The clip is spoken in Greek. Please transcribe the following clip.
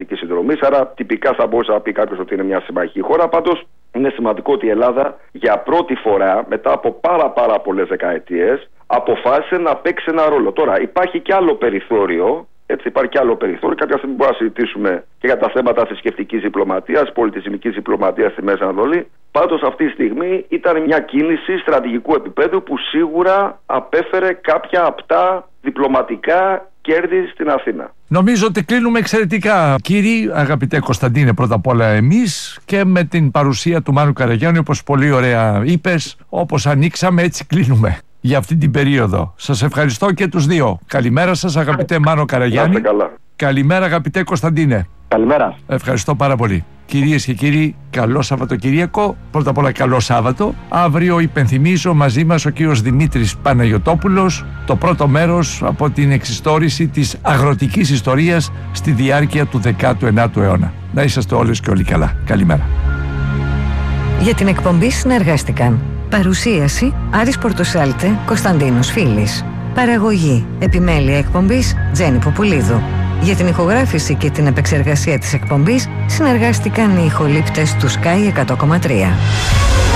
ανθρωπιστικής συνδρομής. Άρα, τυπικά θα μπορούσε να πει κάποιος ότι είναι μια συμμαχική χώρα. Πάντως, είναι σημαντικό ότι η Ελλάδα για πρώτη φορά, μετά από πάρα πολλές δεκαετίες, αποφάσισε να παίξει ένα ρόλο. Τώρα, υπάρχει και άλλο περιθώριο. Έτσι, υπάρχει και άλλο περιθώριο. Κάποια στιγμή μπορούμε να συζητήσουμε και για τα θέματα θρησκευτικής διπλωματίας, πολιτισμικής διπλωματίας στη Μέση Ανατολή. Πάντως, αυτή τη στιγμή ήταν μια κίνηση στρατηγικού επίπεδου που σίγουρα απέφερε κάποια απτά διπλωματικά κέρδη στην Αθήνα. Νομίζω ότι κλείνουμε εξαιρετικά, κύριοι, αγαπητέ Κωνσταντίνε, πρώτα απ' όλα εμείς, και με την παρουσία του Μάνου Καραγιάννη, όπως πολύ ωραία είπες, όπως ανοίξαμε έτσι κλείνουμε για αυτή την περίοδο. Σας ευχαριστώ και τους δύο. Καλημέρα σας, αγαπητέ Μάνο Καραγιάννη. Καλημέρα, αγαπητέ Κωνσταντίνε. Καλημέρα. Ευχαριστώ πάρα πολύ. Κυρίες και κύριοι, καλό Σαββατοκύριακο. Πρώτα απ' όλα καλό Σάββατο. Αύριο υπενθυμίζω μαζί μας ο κύριος Δημήτρης Παναγιωτόπουλος, το πρώτο μέρος από την εξιστόρηση της αγροτικής ιστορίας στη διάρκεια του 19ου αιώνα. Να είσαστε όλες και όλοι καλά. Καλημέρα. Για την εκπομπή συνεργάστηκαν παρουσίαση Άρης Πορτοσάλτε, Κωνσταντίνος Φίλης. Παραγωγή επιμέλεια εκπομπής Τζέννη Ποπουλίδου. Για την ηχογράφηση και την επεξεργασία της εκπομπής συνεργάστηκαν οι ηχολήπτες του Sky 100,3.